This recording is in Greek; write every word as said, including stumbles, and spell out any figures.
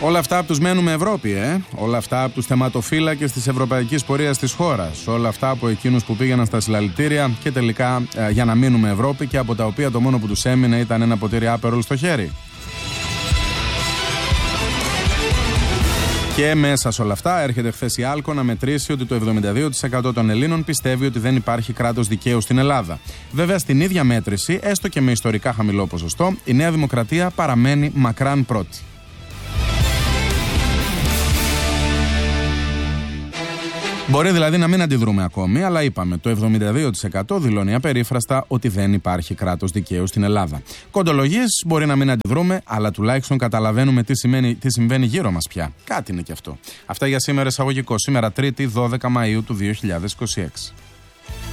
Όλα αυτά από τους μένουμε Ευρώπη, ε. Όλα αυτά από τους θεματοφύλακες της ευρωπαϊκής πορείας της χώρας. Όλα αυτά από εκείνους που πήγαιναν στα συλλαλητήρια και τελικά ε, για να μείνουμε Ευρώπη και από τα οποία το μόνο που τους έμεινε ήταν ένα ποτήρι Aperol στο χέρι. Και μέσα σε όλα αυτά έρχεται χθες η Άλκο να μετρήσει ότι το εβδομήντα δύο τοις εκατό των Ελλήνων πιστεύει ότι δεν υπάρχει κράτος δικαίου στην Ελλάδα. Βέβαια, στην ίδια μέτρηση, έστω και με ιστορικά χαμηλό ποσοστό, η Νέα Δημοκρατία παραμένει μακράν πρώτη. Μπορεί δηλαδή να μην αντιδρούμε ακόμη, αλλά είπαμε, το εβδομήντα δύο τοις εκατό δηλώνει απερίφραστα ότι δεν υπάρχει κράτος δικαίου στην Ελλάδα. Κοντολογίες μπορεί να μην αντιδρούμε, αλλά τουλάχιστον καταλαβαίνουμε τι, σημαίνει, τι συμβαίνει γύρω μας πια. Κάτι είναι και αυτό. Αυτά για σήμερα εισαγωγικό, σήμερα Τρίτη δώδεκα Μαΐου του δύο χιλιάδες είκοσι έξι.